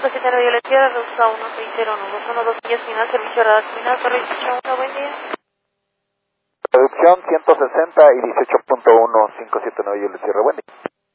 579 Violet Sierra, ruta 1601, 212 millas final, servicio radar final, corre 18.1, buen día. Reducción 160 y 18.1, 579 Violet Sierra, buen día.